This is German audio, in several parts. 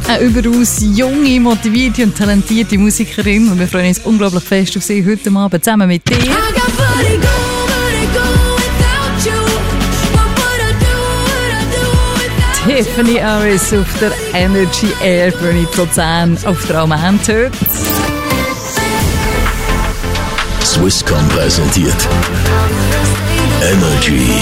Eine überaus junge, motivierte und talentierte Musikerin. Und wir freuen uns unglaublich fest auf sie heute Abend zusammen mit dir. Tiffany Harris auf der Energy Air 20% auf der Almend heute. Swisscom präsentiert Energy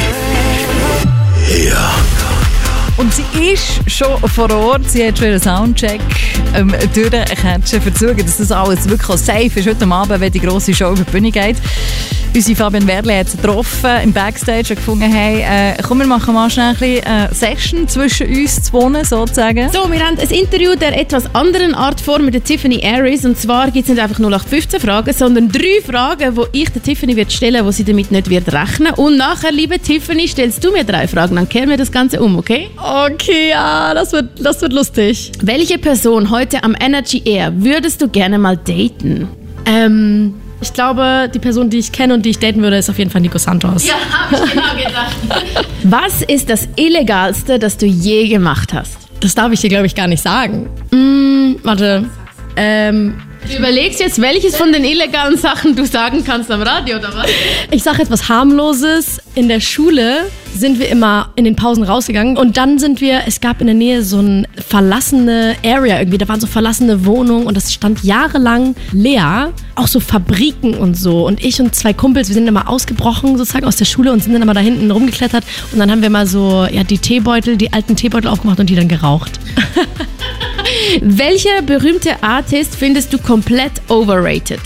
Air. Und sie ist schon vor Ort. Sie hat schon einen Soundcheck durchgecatcht, versuchen, dass das alles wirklich safe ist heute Abend, wenn die grosse Show über die Bühne geht. Unsere Fabian Werle hat sie getroffen im Backstage und gefunden, hey, komm, wir machen mal schnell eine Session zwischen uns zu wohnen, sozusagen. So, wir haben ein Interview der etwas anderen Art vor mit der Tiffany Harris. Und zwar gibt es nicht einfach 0815 Fragen, sondern 3 Fragen, die ich der Tiffany wird stellen, wo sie damit nicht wird rechnen. Und nachher, liebe Tiffany, stellst du mir 3 Fragen, dann kehren wir das Ganze um, okay? Okay, ja, das wird lustig. Welche Person heute am Energy Air würdest du gerne mal daten? Ich glaube, die Person, die ich kenne und die ich daten würde, ist auf jeden Fall Nico Santos. Ja, habe ich genau gedacht. Was ist das Illegalste, das du je gemacht hast? Das darf ich dir, glaube ich, gar nicht sagen. Warte. Du überlegst jetzt, welches von den illegalen Sachen du sagen kannst am Radio, oder was? Ich sage jetzt was Harmloses. In der Schule sind wir immer in den Pausen rausgegangen und dann es gab in der Nähe so eine verlassene Area irgendwie, da waren so verlassene Wohnungen und das stand jahrelang leer, auch so Fabriken und so. Und ich und 2 Kumpels, wir sind immer ausgebrochen sozusagen aus der Schule und sind dann immer da hinten rumgeklettert und dann haben wir mal so die alten Teebeutel aufgemacht und die dann geraucht. Welcher berühmte Artist findest du komplett overrated?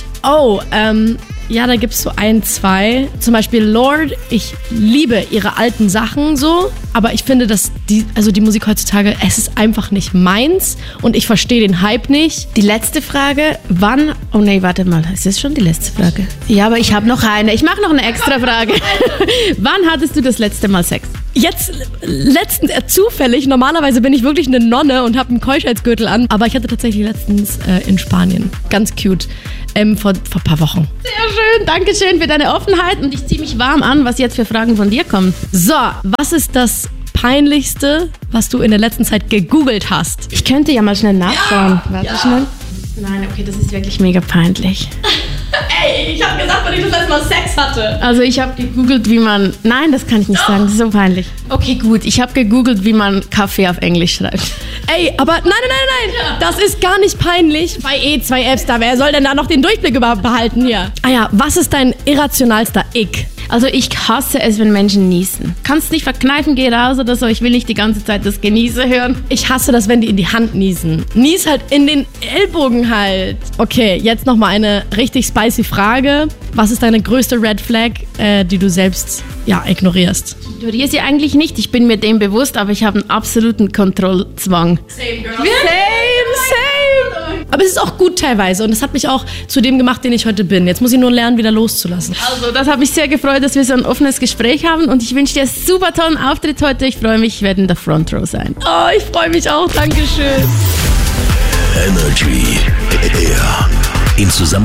Ja, da gibt es so 1, 2. Zum Beispiel Lorde. Ich liebe ihre alten Sachen so, aber ich finde, dass die Musik heutzutage, es ist einfach nicht meins und ich verstehe den Hype nicht. Die letzte Frage, oh nee, warte mal, ist das schon die letzte Frage? Ja, aber ich habe noch eine. Ich mache noch eine extra Frage. Wann hattest du das letzte Mal Sex? Jetzt letztens zufällig, normalerweise bin ich wirklich eine Nonne und habe einen Keuschheitsgürtel an, aber ich hatte tatsächlich letztens in Spanien, ganz cute, vor ein paar Wochen. Sehr schön, danke schön für deine Offenheit und ich ziehe mich warm an, was jetzt für Fragen von dir kommen. So, was ist das Peinlichste, was du in der letzten Zeit gegoogelt hast? Ich könnte ja mal schnell nachschauen. Warte schnell. Nein, okay, das ist wirklich mega peinlich. Ey, ich habe gesagt, wann ich das letzte Mal Sex hatte. Also ich habe gegoogelt, wie man... Nein, das kann ich nicht sagen, das ist so peinlich. Okay, gut, ich habe gegoogelt, wie man Kaffee auf Englisch schreibt. Ey, aber nein, das ist gar nicht peinlich. Bei 2 Apps da, wer soll denn da noch den Durchblick überhaupt behalten hier? Ah ja, was ist dein irrationalster Ick? Also ich hasse es, wenn Menschen niesen. Kannst nicht verkneifen, geh raus oder so. Ich will nicht die ganze Zeit das Genieße hören. Ich hasse das, wenn die in die Hand niesen. Nies halt in den Ellbogen halt. Okay, jetzt nochmal eine richtig spicy Frage. Was ist deine größte Red Flag, die du selbst ignorierst? Ich ignoriere sie eigentlich nicht. Ich bin mir dem bewusst, aber ich habe einen absoluten Kontrollzwang. Same, girl. Same. Aber es ist auch gut teilweise und es hat mich auch zu dem gemacht, den ich heute bin. Jetzt muss ich nur lernen, wieder loszulassen. Also, das hat mich sehr gefreut, dass wir so ein offenes Gespräch haben und ich wünsche dir einen super tollen Auftritt heute. Ich freue mich, ich werde in der Front Row sein. Oh, ich freue mich auch. Dankeschön. Energy Air. In Zusammenarbeit